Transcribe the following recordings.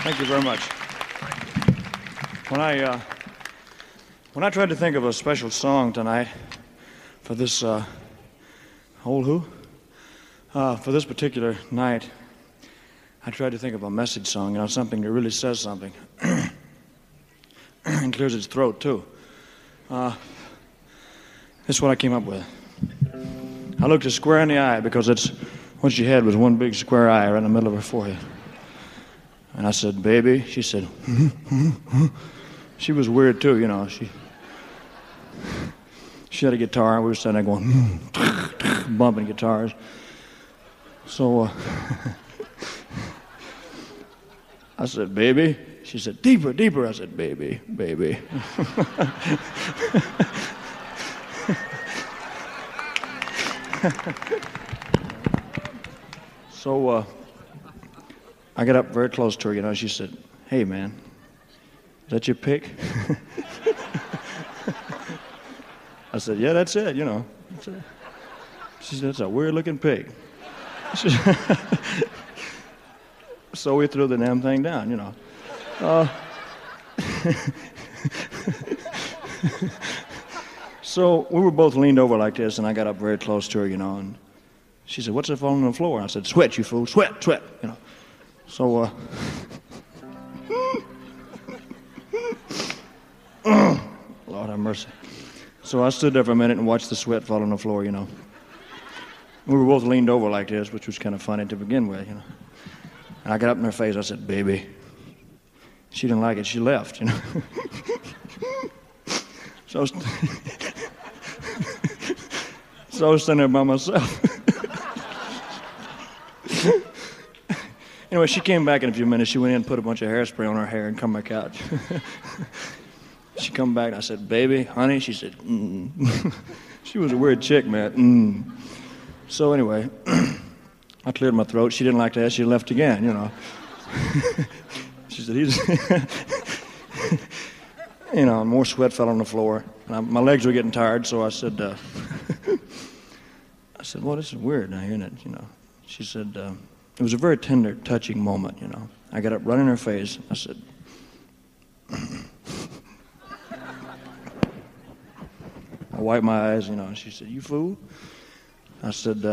Thank you very much. When I tried to think of a special song tonight for this for this particular night, I tried to think of a message song, something that really says something and clears its throat too. This is what I came up with. I looked her square in the eye because what she had was one big square eye right in the middle of her forehead. And I said, "Baby," she said, She was weird too, She had a guitar, and we were sitting there going, bumping guitars. So I said, "Baby." She said, "Deeper, deeper." I said, "Baby, baby." So I got up very close to her, She said, "Hey, man, is that your pick?" I said, "Yeah, that's it, That's it." She said, "That's a weird-looking pig." So we threw the damn thing down, So we were both leaned over like this, and I got up very close to her, and she said, "What's that falling on the floor?" I said, "Sweat, you fool, sweat, sweat," So, Lord have mercy. So I stood there for a minute and watched the sweat fall on the floor, We were both leaned over like this, which was kind of funny to begin with, And I got up in her face. I said, "Baby." She didn't like it. She left, So I was standing there by myself. Anyway, she came back in a few minutes. She went in and put a bunch of hairspray on her hair and come back out. She come back and I said, "Baby, honey." She said, She was a weird chick, man. So anyway, I cleared my throat. She didn't like that. She left again, She said, more sweat fell on the floor. And my legs were getting tired, so I said, "Well, this is weird now, isn't it?" She said, it was a very tender, touching moment, I got up right in her face. I said, I wiped my eyes, and she said, "You fool." I said,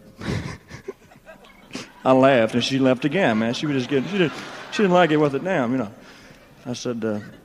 I laughed, and she left again, man. She didn't like it with it down, I said,